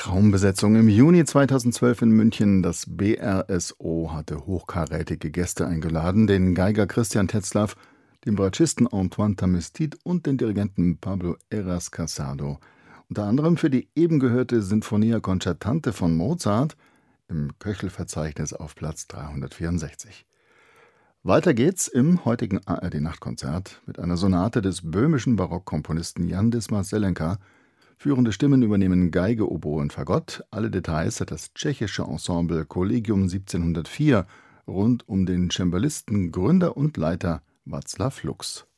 Traumbesetzung im Juni 2012 in München. Das BRSO hatte hochkarätige Gäste eingeladen, den Geiger Christian Tetzlaff, den Bratschisten Antoine Tamestit und den Dirigenten Pablo Heras Casado. Unter anderem für die eben gehörte Sinfonia Concertante von Mozart im Köchel-Verzeichnis auf Platz 364. Weiter geht's im heutigen ARD-Nachtkonzert mit einer Sonate des böhmischen Barockkomponisten Jan Dismas-Zelenka. Führende Stimmen übernehmen Geige, Oboe und Fagott. Alle Details hat das tschechische Ensemble Collegium 1704 rund um den Cembalisten, Gründer und Leiter Václav Lux.